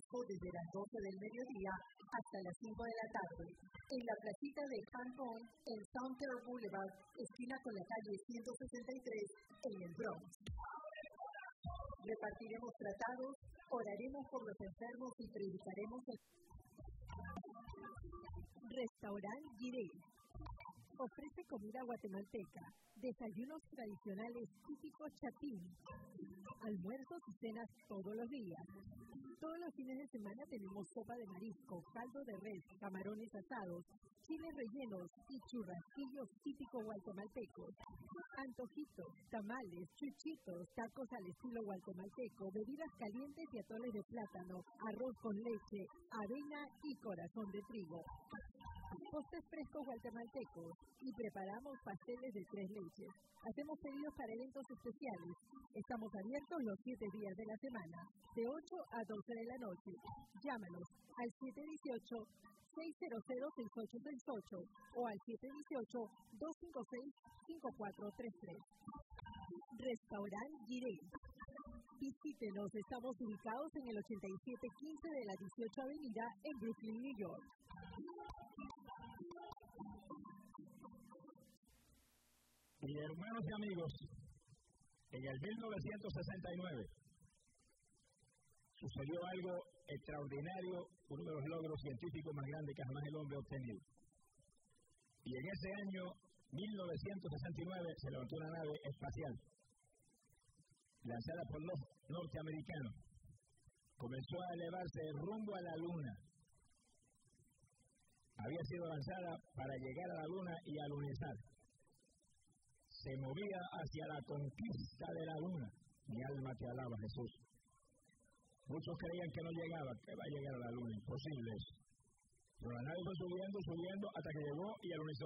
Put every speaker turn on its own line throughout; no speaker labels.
kiosco desde las 12 del mediodía hasta las 5 de la tarde. En la placita de Cantón, en Sumter Boulevard, esquina con la calle 163, en el Bronx. Repartiremos tratados, oraremos por los enfermos y predicaremos el... Restaurant Girey ofrece comida guatemalteca, desayunos tradicionales típicos chapín, almuerzos y cenas todos los días. Todos los fines de semana tenemos sopa de marisco, caldo de res, camarones asados, chiles rellenos y churrasquillos típicos guatemaltecos. Antojitos, tamales, chuchitos, tacos al estilo guatemalteco, bebidas calientes y atoles de plátano, arroz con leche, avena y corazón de trigo. Postres frescos guatemaltecos y preparamos pasteles de 3 leches. Hacemos pedidos para eventos especiales. Estamos abiertos los 7 días de la semana, de 8 a 12 de la noche. Llámanos al 718-600-6868 o al 718-256-5433. Restaurant Girey. Visítenos, estamos ubicados en el 8715 de la 18 Avenida en Brooklyn, New York.
Y hermanos y amigos, en el 1969 sucedió algo extraordinario, uno de los logros científicos más grandes que jamás el hombre ha obtenido. Y en ese año 1969 se levantó una nave espacial lanzada por los norteamericanos. Comenzó a elevarse rumbo a la Luna. Había sido lanzada para llegar a la Luna y alunizar. Se movía hacia la conquista de la Luna. Mi alma te alaba, Jesús. Muchos creían que no llegaba, que va a llegar a la Luna, imposible eso. Pero la nave fue subiendo, hasta que llegó y alunizó.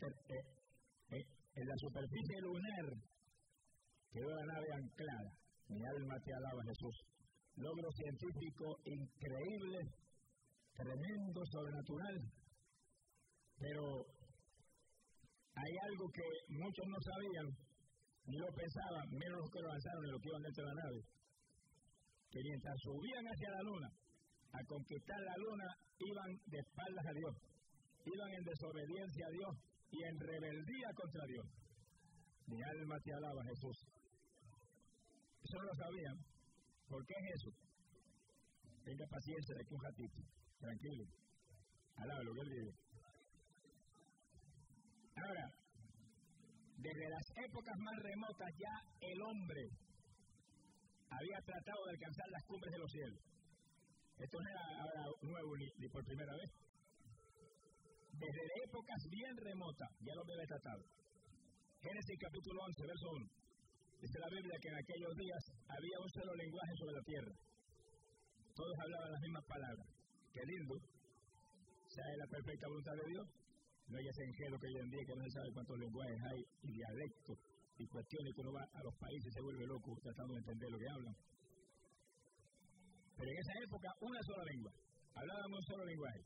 En la superficie lunar quedó la nave anclada. Mi alma te alaba, Jesús. Logro científico increíble, tremendo, sobrenatural. Pero hay algo que muchos no sabían, ni lo pensaban, menos los que lo lanzaron y los que iban dentro de la nave. Que mientras subían hacia la Luna, a conquistar la Luna, iban de espaldas a Dios. Iban en desobediencia a Dios y en rebeldía contra Dios. Mi alma te alaba, Jesús. Eso no lo sabían. ¿Por qué es eso? Tenga paciencia de aquí un ratito. Tranquilo. Alábalo, que él vive. Ahora, desde las épocas más remotas ya el hombre había tratado de alcanzar las cumbres de los cielos. Esto no era ahora nuevo ni por primera vez. Desde épocas bien remotas ya el hombre había tratado. Génesis capítulo 11, verso 1. Dice la Biblia que en aquellos días había un solo lenguaje sobre la tierra. Todos hablaban las mismas palabras. Qué lindo. O sea, es la perfecta voluntad de Dios. No hay ese enredo que hoy en día que no se sabe cuántos lenguajes hay y dialectos y cuestiones que uno va a los países y se vuelve loco tratando de entender lo que hablan. Pero en esa época una sola lengua. Hablaban un solo lenguaje.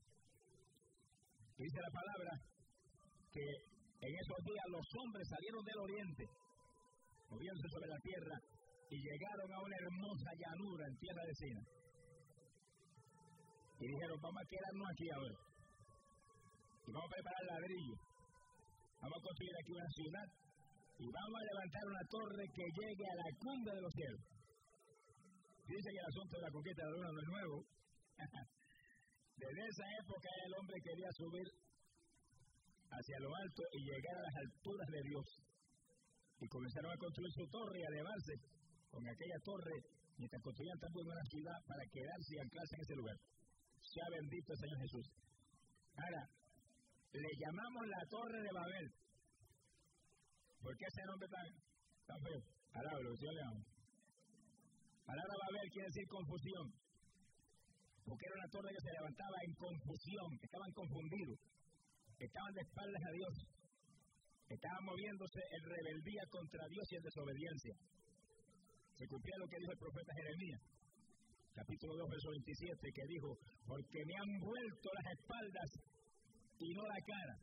Y dice la palabra que en esos días los hombres salieron del oriente, moviéndose sobre la tierra, y llegaron a una hermosa llanura en tierra de Sina. Y dijeron, vamos a quedarnos aquí ahora. Y vamos a preparar ladrillo. Vamos a construir aquí una ciudad. Y vamos a levantar una torre que llegue a la cumbre de los cielos. Dice que el asunto de la conquista de la luna no es nuevo. Desde esa época el hombre quería subir hacia lo alto y llegar a las alturas de Dios. Y comenzaron a construir su torre y a elevarse con aquella torre, mientras construían también una ciudad para quedarse y anclarse en ese lugar. Sea bendito el Señor Jesús. Ahora, le llamamos la Torre de Babel. ¿Por qué ese nombre tan feo? Alábalo, que Dios le ama. Palabra Babel quiere decir confusión. Porque era una torre que se levantaba en confusión. Estaban confundidos. Estaban de espaldas a Dios. Estaban moviéndose en rebeldía contra Dios y en desobediencia. Se cumplía lo que dijo el profeta Jeremías, capítulo 2, verso 27, que dijo, porque me han vuelto las espaldas y no la cara.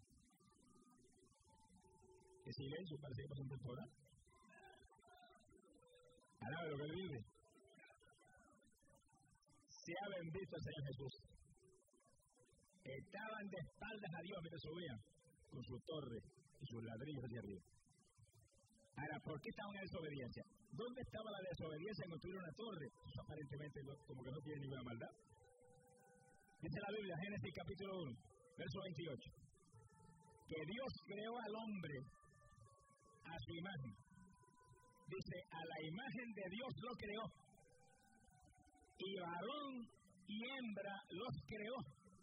¿Qué silencio parece que pasó un temporal? Alaba lo que él vive. Sea bendito el Señor Jesús. Estaban de espaldas a Dios mientras subían con su torre y sus ladrillos hacia arriba. Ahora, ¿por qué estaban en desobediencia? ¿Dónde estaba la desobediencia en construir una torre? Eso aparentemente como que no tiene ninguna maldad. Dice la Biblia, Génesis capítulo 1, verso 28, que Dios creó al hombre a su imagen. Dice, a la imagen de Dios lo creó. Y varón y hembra los creó.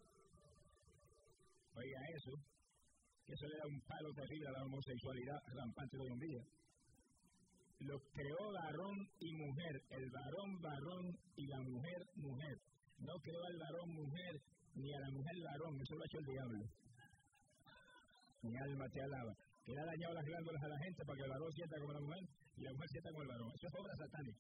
Oiga eso le da un palo terrible a la homosexualidad rampante de hoy en día. Los creó varón y mujer, el varón y la mujer mujer. No creó al varón mujer, ni a la mujer varón, eso lo ha hecho el diablo. Mi alma te alaba. Que le ha dañado las glándulas a la gente para que el varón sienta como la mujer y la mujer sienta como el varón. Eso es obra satánica.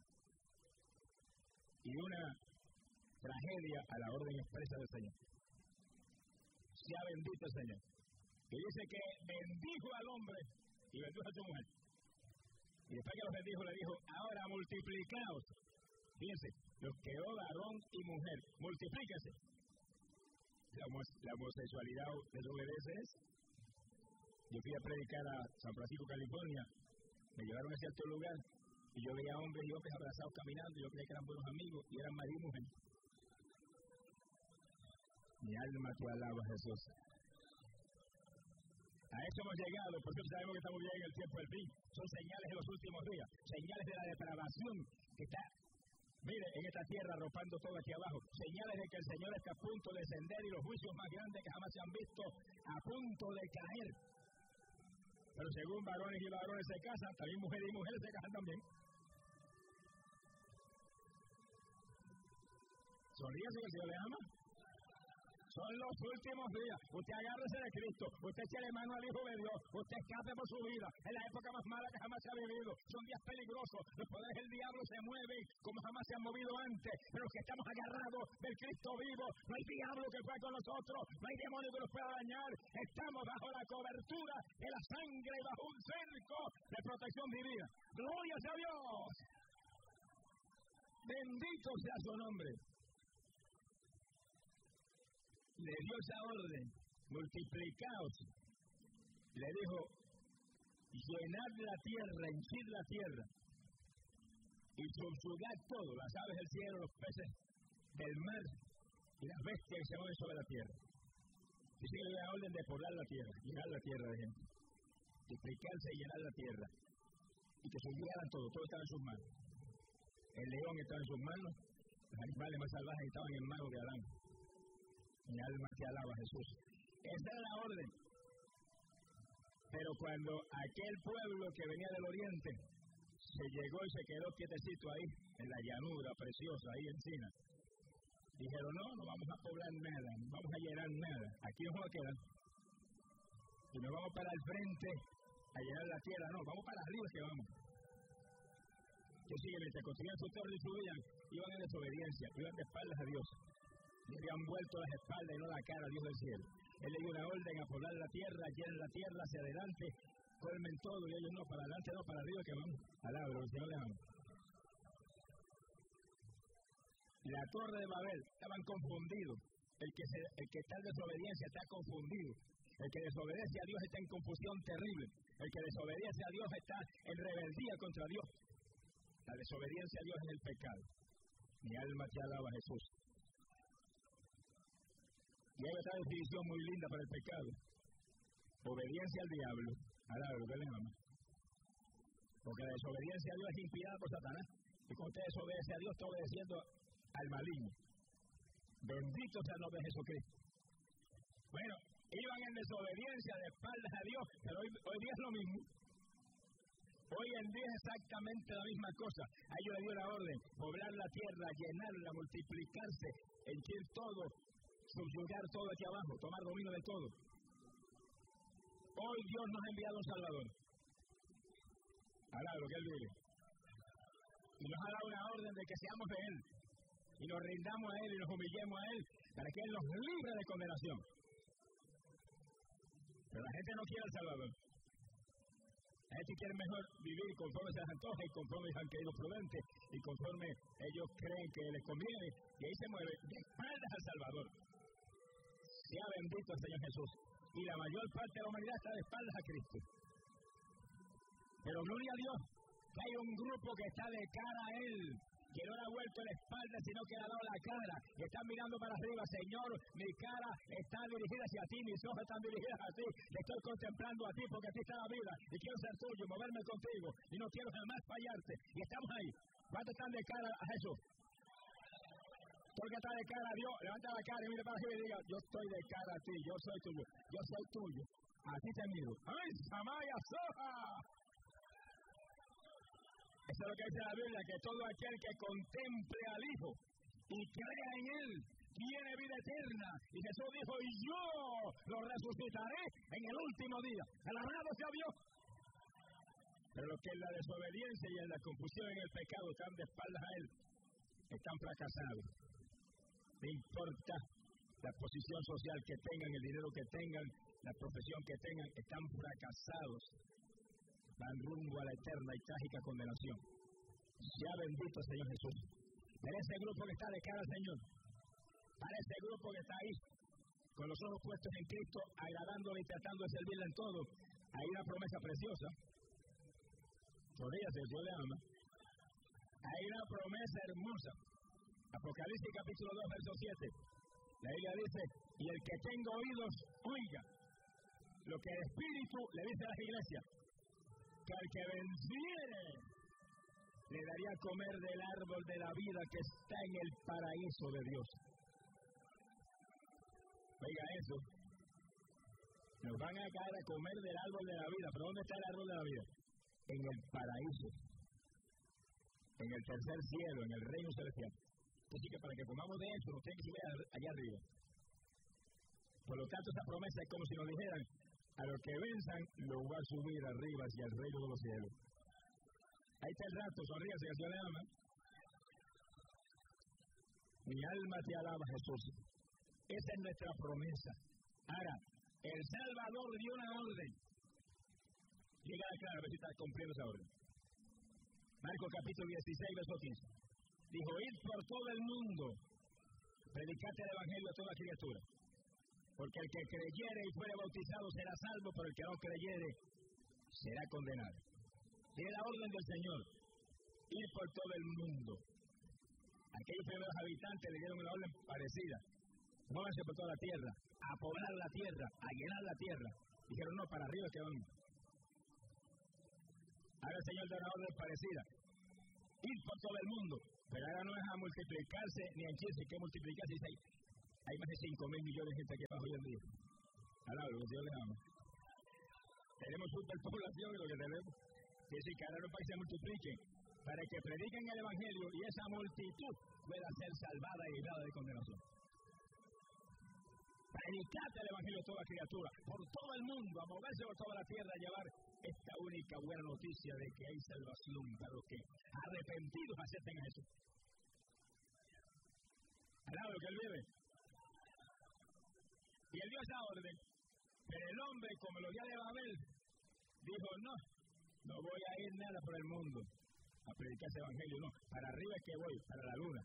Y una tragedia a la orden expresa del Señor. Sea bendito el Señor. Y dice que bendijo al hombre y bendijo a su mujer. Y después que los bendijo, le dijo, ahora multiplicaos. Fíjense, los creó varón y mujer. Multiplíquense. La homosexualidad desobedece. Yo fui a predicar a San Francisco, California. Me llevaron a cierto lugar y yo veía hombres y hombres abrazados caminando. Yo creía que eran buenos amigos y eran marido y mujer. Mi alma te alaba, Jesús. A eso hemos llegado, por eso sabemos que estamos bien en el tiempo del fin. Son señales de los últimos días, señales de la depravación que está, mire, en esta tierra arropando todo aquí abajo. Señales de que el Señor está a punto de descender y los juicios más grandes que jamás se han visto a punto de caer. Pero según varones y varones se casan, también mujeres y mujeres se casan también. Sonríese que el Señor le ama. Son los últimos días. Usted agárrese de Cristo. Usted eche mano al Hijo de Dios. Usted escape por su vida. Es la época más mala que jamás se ha vivido. Son días peligrosos. Los poderes del diablo se mueven como jamás se han movido antes. Pero los que estamos agarrados del Cristo vivo, no hay diablo que pueda con nosotros. No hay demonio que nos pueda dañar. Estamos bajo la cobertura de la sangre y bajo un cerco de protección divina. ¡Gloria a Dios! Bendito sea su nombre. Le dio esa orden, multiplicaos. Le dijo, llenad la tierra, henchid la tierra y subjugad todo, las aves del cielo, los peces del mar y las bestias que se mueven sobre la tierra. Dice que le dio la orden de poblar la tierra, llenar la tierra de gente, multiplicarse y llenar la tierra y que subjugaran todo estaba en sus manos. El león estaba en sus manos, los animales más salvajes estaban en manos de Adán. Mi alma te alaba, Jesús. Esa era la orden. Pero cuando aquel pueblo que venía del oriente se llegó y se quedó quietecito ahí, en la llanura preciosa, ahí encima, dijeron, no vamos a poblar nada, no vamos a llenar nada, aquí nos vamos a quedar. Y no vamos para el frente a llenar la tierra, no, vamos para arriba que vamos. Que sigue, mientras construían su torre y subían, iban en desobediencia, iban de espaldas a Dios. Le habían vuelto las espaldas y no la cara a Dios del cielo. Él le dio una orden a poblar la tierra, llenen la tierra hacia adelante, colmen todo, y ellos no, para adelante, no, para arriba, que vamos. Alabro, el Señor le ama. La torre de Babel, estaban confundidos. El que está en desobediencia está confundido. El que desobedece a Dios está en confusión terrible. El que desobedece a Dios está en rebeldía contra Dios. La desobediencia a Dios es el pecado. Mi alma te alaba, Jesús. Y hay otra definición muy linda para el pecado. Obediencia al diablo. Alabro, que le ama. Porque la desobediencia a Dios es inspirada por Satanás. Y cuando usted desobedece a Dios, está obedeciendo al maligno. Bendito sea el nombre de Jesucristo. Bueno, iban en desobediencia de espaldas a Dios, pero hoy día es lo mismo. Hoy en día es exactamente la misma cosa. A ellos le dio la orden, poblar la tierra, llenarla, multiplicarse, henchir todo, subyugar todo aquí abajo, tomar dominio de todo. Hoy Dios nos ha enviado un Salvador. Alabro, que Él vive. Y nos ha dado una orden de que seamos de Él. Y nos rindamos a Él y nos humillemos a Él para que Él nos libre de condenación. Pero la gente no quiere al Salvador. La gente quiere mejor vivir conforme se les antoja y conforme han querido prudente. Y y conforme ellos creen que les conviene, y ahí se mueve de espaldas al Salvador. Sea bendito el Señor Jesús. Y la mayor parte de la humanidad está de espaldas a Cristo. Pero gloria a Dios, que hay un grupo que está de cara a Él, que no le ha vuelto la espalda, sino que le ha dado la cara, y están mirando para arriba. Señor, mi cara está dirigida hacia ti, mis ojos están dirigidos a ti, te estoy contemplando a ti, porque a ti está la vida, y quiero ser tuyo, moverme contigo, y no quiero jamás fallarte. Y estamos ahí. ¿Cuántos están de cara a Jesús? Porque está de cara a Dios, levanta la cara y mira para arriba y diga, yo estoy de cara a ti, yo soy tuyo, yo soy tuyo, a ti te miro. ¡Ay, Samaya Soja! Eso es lo que dice la Biblia, que todo aquel que contemple al Hijo y crea en Él, tiene vida eterna. Y Jesús dijo, y yo lo resucitaré en el último día. Alabado sea Dios. Pero los que en la desobediencia y en la confusión en el pecado están de espaldas a Él, están fracasados. No importa la posición social que tengan, el dinero que tengan, la profesión que tengan, están fracasados. Van rumbo a la eterna y trágica condenación. Sea bendito el Señor Jesús. Para ese grupo que está de cara al Señor, para ese grupo que está ahí, con los ojos puestos en Cristo, agradándole y tratando de servirle en todo, hay una promesa preciosa. Sonríase, Dios le ama. Hay una promesa hermosa. Apocalipsis capítulo 2, verso 7. La Biblia dice, y el que tenga oídos, oiga lo que el Espíritu le dice a las iglesias, que al que venciere le daría a comer del árbol de la vida que está en el paraíso de Dios. Oiga eso. Nos van a dar a comer del árbol de la vida. ¿Pero dónde está el árbol de la vida? En el paraíso. En el tercer cielo, en el reino celestial. Así que para que comamos de eso, nos tiene que subir allá arriba. Por lo tanto, esa promesa es como si nos dijeran, a los que venzan, los va a subir arriba hacia el reino de los cielos. Ahí está el rato, sonríase, que Dios le ama. Mi alma te alaba, Jesús. Esa es nuestra promesa. Ahora, el Salvador dio una orden. Llega a claro, a ver si está cumpliendo esa orden. Marcos capítulo 16, verso 15. Dijo, id por todo el mundo, predicate el evangelio a toda criatura. Porque el que creyere y fuere bautizado será salvo, pero el que no creyere será condenado. Tiene la orden del Señor, ir por todo el mundo. Aquellos primeros habitantes le dieron una orden parecida. Móvanse por toda la tierra, a poblar la tierra, a llenar la tierra. Dijeron, no, para arriba que van. Ahora el Señor da una orden parecida. Ir por todo el mundo. Pero ahora no es a multiplicarse ni a hencirse, que multiplicarse. Hay más de 5.000 millones de gente aquí abajo hoy en día. Alabado, que Dios le ama. Tenemos superpoblación y lo que tenemos. Que si cada uno país se multiplique, para que prediquen el evangelio y esa multitud pueda ser salvada y librada de condenación. Predicate el evangelio a toda criatura, por todo el mundo, a moverse por toda la tierra, a llevar esta única buena noticia de que hay salvación para los que arrepentidos acepten a Jesús. Alabado que Él vive. Y Él dio esa orden, pero el hombre, como los días de Babel, dijo, no voy a ir nada por el mundo a predicar ese evangelio, no, para arriba es que voy, para la luna.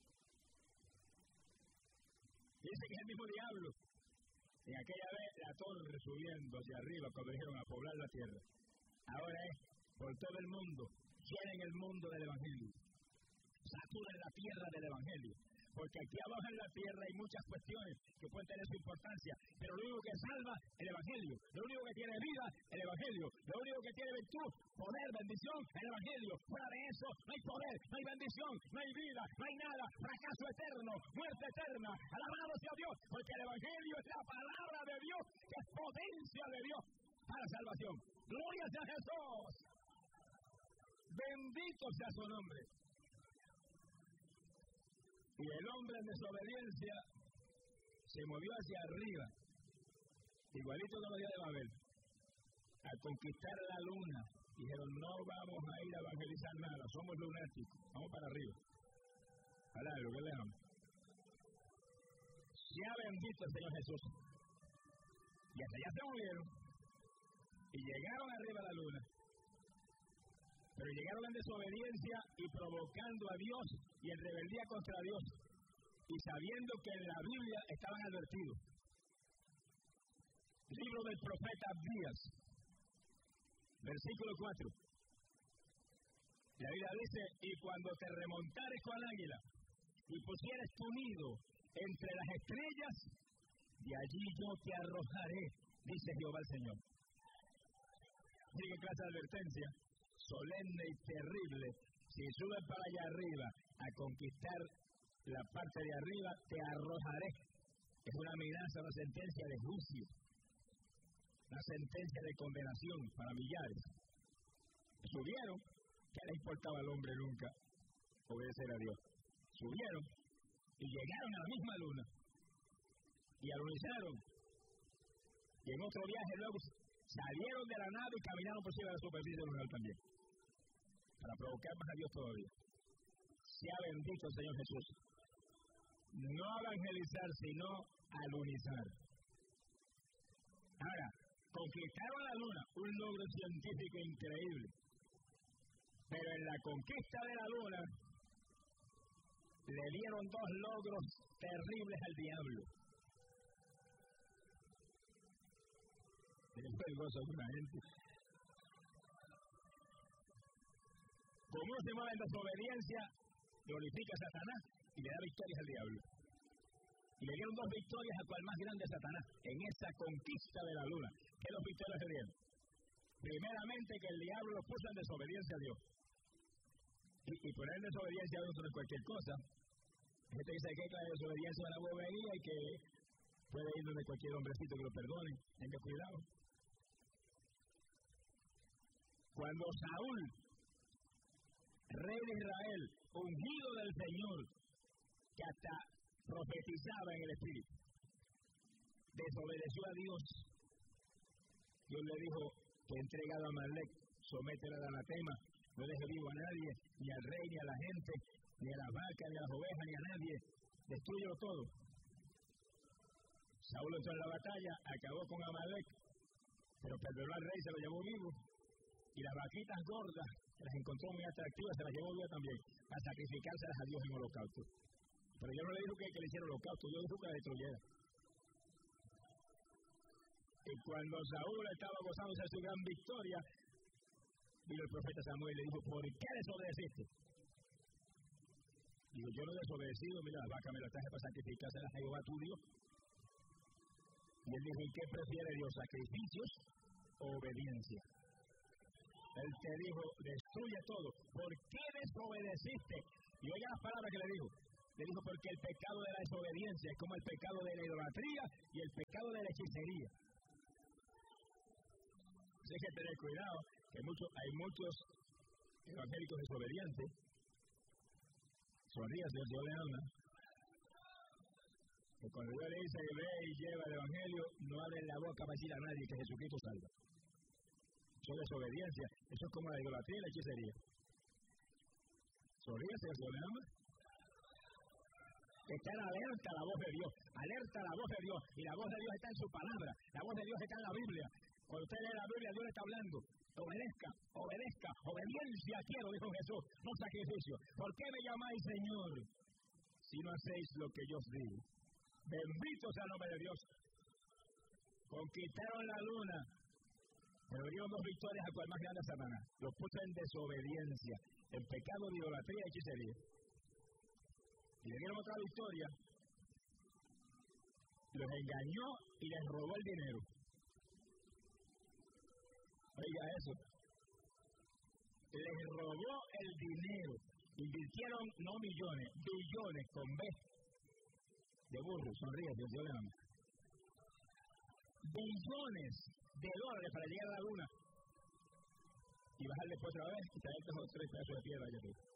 Dice que es el mismo diablo. En aquella vez la torre subiendo hacia arriba cuando dijeron a poblar la tierra. Ahora es por todo el mundo, llenen el mundo del evangelio. Saturen la tierra del evangelio. Porque aquí abajo en la tierra hay muchas cuestiones que pueden tener su importancia, pero lo único que salva el evangelio, lo único que tiene vida, el evangelio, lo único que tiene virtud, poder, bendición, el evangelio. Fuera de eso no hay poder, no hay bendición, no hay vida, no hay nada, fracaso eterno, muerte eterna. Alabado sea Dios, porque el evangelio es la palabra de Dios, que es potencia de Dios para salvación. Gloria sea Jesús. Bendito sea su nombre. Y el hombre en desobediencia se movió hacia arriba, igualito que los días de Babel, a conquistar la luna. Dijeron, no vamos a ir a evangelizar nada, somos lunáticos, vamos para arriba. Alá, lo que le amo. Sea bendito el Señor Jesús. Y hasta allá se movieron y llegaron arriba a la luna. Pero llegaron en desobediencia y provocando a Dios y en rebeldía contra Dios. Y sabiendo que en la Biblia estaban advertidos. Libro del profeta Abdías, versículo 4. La Biblia dice, y cuando te remontares con águila y pusieres tu nido entre las estrellas, de allí yo te arrojaré, dice Jehová el Señor. ¿Qué clase de advertencia? Solemne y terrible. Si subes para allá arriba a conquistar la parte de arriba, te arrojaré. Es una amenaza, una sentencia de juicio, una sentencia de condenación para millares. Subieron, ¿qué le importaba al hombre nunca obedecer a Dios? Subieron y llegaron a la misma luna y alunizaron. Y en otro viaje luego salieron de la nave y caminaron por encima de la superficie lunar también, para provocar más a Dios todavía. Sea bendito el Señor Jesús. No evangelizar, sino alunizar. Ahora, conquistaron la luna, un logro científico increíble. Pero en la conquista de la luna, le dieron dos logros terribles al diablo. Es el gozo de una gente. Como uno se mueve en desobediencia, glorifica a Satanás y le da victorias al diablo. Y le dieron dos victorias al cual más grande es Satanás, en esa conquista de la luna. ¿Qué dos victorias se dieron? Primeramente, que el diablo lo puso en desobediencia a Dios. Y poner en desobediencia a Dios no es cualquier cosa. Hay gente que dice que la desobediencia es la bobería y que puede ir donde cualquier hombrecito que lo perdone. Tenga cuidado. Cuando Saúl, rey de Israel, ungido del Señor, que hasta profetizaba en el Espíritu, desobedeció a Dios, Dios le dijo que he entregado a Amalek, sométela al anatema, no deje vivo a nadie, ni al rey, ni a la gente, ni a las vacas, ni a las ovejas, ni a nadie, destruyelo todo. Saúl entró en la batalla, acabó con Amalek, pero perdonó al rey, se lo llevó vivo. Y las vaquitas gordas, que las encontró muy atractivas, se las llevó viva también, a sacrificárselas a Dios en holocausto. Pero yo no le dijo que le hiciera holocausto, yo dijo que la destruyera. Y cuando Saúl estaba gozándose de su gran victoria, vino el profeta Samuel y le dijo, ¿por qué desobedeciste? Digo, yo no he desobedecido, mira, la vaca me la traje para sacrificárselas a Jehová tu Dios. Y él dijo, ¿y qué prefiere Dios, sacrificios o obediencia? Él te dijo, destruye todo. ¿Por qué desobedeciste? Y oiga las palabras que le dijo. Le dijo, porque el pecado de la desobediencia es como el pecado de la idolatría y el pecado de la hechicería. Así que tener cuidado, que hay muchos evangélicos desobedientes. Sonríase, Dios le habla. Que cuando Dios le dice, ve y lleva el evangelio, no abren la boca para decir a nadie que Jesucristo salva. Eso es desobediencia. Eso es como la idolatría y la hechicería. Sonríase, Dios le habla. Está en alerta a la voz de Dios. Alerta a la voz de Dios. Y la voz de Dios está en su palabra. La voz de Dios está en la Biblia. Cuando usted lee la Biblia, Dios le está hablando. Obedezca, obedezca, obediencia quiero, dijo Jesús, no sacrificio. ¿Por qué me llamáis Señor si no hacéis lo que yo os digo? Bendito sea el nombre de Dios. Conquistaron la luna, pero dieron dos victorias a cual más grande es Satanás. Los puso en desobediencia, en pecado de idolatría y hechicería. Y le dieron otra victoria. Los engañó y les robó el dinero. Oiga eso. Les robó el dinero. Invirtieron no millones, billones con B de burro. Sonríe, Dios le ama. Billones de dólares para llegar a la luna. Y bajar después otra vez y traer esos 3 pedazos de piedra allá arriba.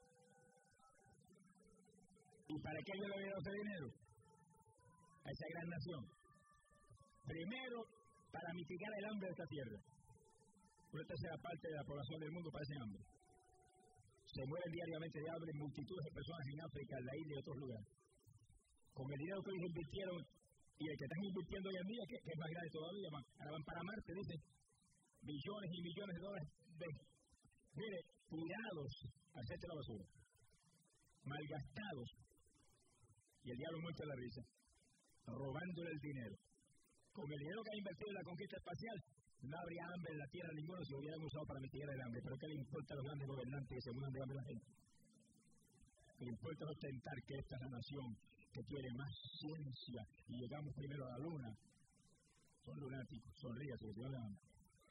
¿Y para qué yo le había dado ese dinero? A esa gran nación. Primero, para mitigar el hambre de esta tierra. Una tercera parte de la población del mundo padece hambre. Se mueren diariamente de hambre multitudes de personas en África, en la India y otros lugares. Con el dinero que ellos invirtieron y el que están invirtiendo hoy en día, que es más grande todavía, ahora van para Marte, dicen, billones y millones de dólares. Mire, tirados al cesto de la basura, malgastados, y el diablo muerto de la risa, robándole el dinero. Con el dinero que ha invertido en la conquista espacial, no habría hambre en la tierra ninguno si lo hubieran usado para mitigar el hambre. Pero ¿qué le importa a los grandes gobernantes que se mueran de hambre a la gente? Le importa ostentar que esta es la nación que tiene más ciencia y llegamos primero a la luna. Son lunáticos, sonríase, que se van a hambre.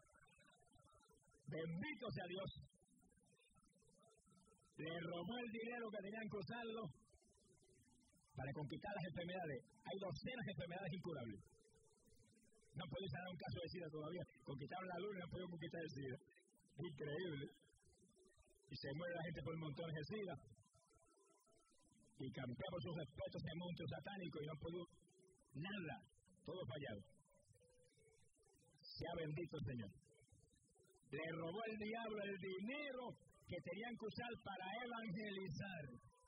Bendito sea Dios. Le robó el dinero que tenían que usarlo para conquistar las enfermedades. Hay docenas de enfermedades incurables. No puede sanar un caso de SIDA todavía. Conquistaron la luna y no pudieron conquistar el SIDA. Increíble. Y se muere la gente por montones de SIDA. Y campea por sus respetos ese monstruo satánico y no han podido nada. Todo fallado. Sea bendito el Señor. Le robó el diablo el dinero que tenían que usar para evangelizar.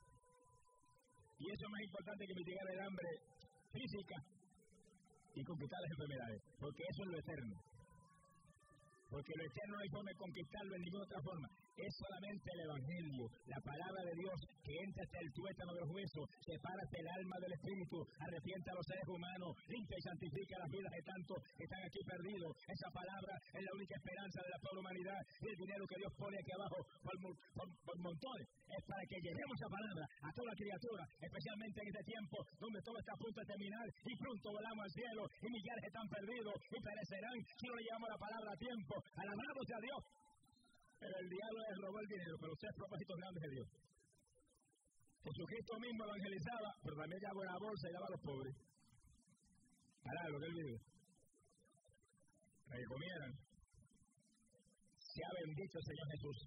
Y eso es más importante que mitigar el hambre física y conquistar las enfermedades, porque eso es lo eterno. Porque lo eterno no hay forma de conquistarlo en ninguna otra forma. Es solamente el Evangelio, la palabra de Dios que entra hasta el tuétano de los huesos, separa hasta el alma del espíritu, arrepiente a los seres humanos, limpia y santifica las vidas de tantos que están aquí perdidos. Esa palabra es la única esperanza de la toda humanidad, y el dinero que Dios pone aquí abajo por montones es para que llevemos esa palabra a toda criatura, especialmente en este tiempo donde todo está a punto de terminar y pronto volamos al cielo y millares están perdidos y perecerán si no le llevamos la palabra a tiempo. Alabado sea Dios. Pero el diablo les robó el dinero, pero ustedes propósitos grandes de Dios. Jesucristo mismo evangelizaba, pero también daba una bolsa y daba a los pobres. Para lo que él vive. Para que comieran. Sea bendito el Señor Jesús.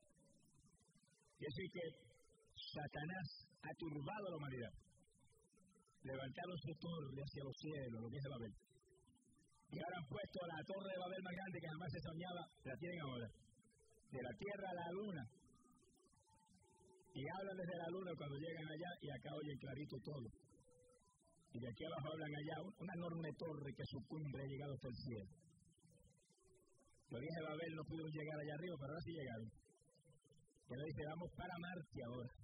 Y así que Satanás ha turbado a la humanidad. Levantaron su torre hacia los cielos, lo que es de Babel. Y ahora han puesto la torre de Babel más grande que jamás se soñaba, la tienen ahora. De la tierra a la luna. Y hablan desde la luna cuando llegan allá y acá oyen clarito todo. Y de aquí abajo hablan allá una enorme torre que su cumbre ha llegado hasta el cielo. Los días de Babel no pudieron llegar allá arriba, pero ahora sí llegaron. Y él dice, vamos para Marte ahora.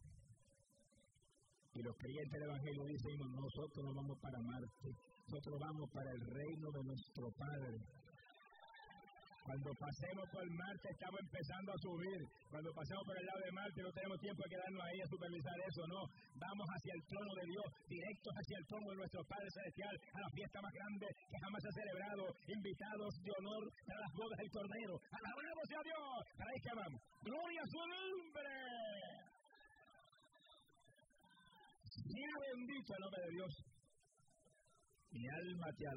Y los creyentes del Evangelio dicen, nosotros no vamos para Marte, nosotros vamos para el reino de nuestro Padre. Cuando pasemos por Marte estamos empezando a subir. Cuando pasemos por el lado de Marte no tenemos tiempo de quedarnos ahí a supervisar eso, no. Vamos hacia el trono de Dios, directos hacia el trono de nuestro Padre Celestial, a la fiesta más grande que jamás se ha celebrado, invitados de honor a las bodas del Cordero. ¡Alabado sea Dios! Para ahí que vamos. ¡Gloria a su nombre! Sea bendito el nombre de Dios. Mi alma te alaba.